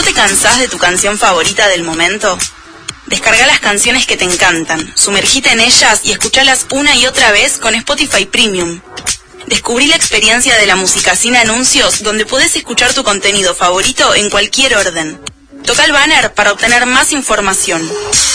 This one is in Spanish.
¿No te cansás de tu canción favorita del momento? Descarga las canciones que te encantan, sumergite en ellas y escuchalas una y otra vez con Spotify Premium. Descubrí la experiencia de la música sin anuncios, donde podés escuchar tu contenido favorito en cualquier orden. Toca el banner para obtener más información.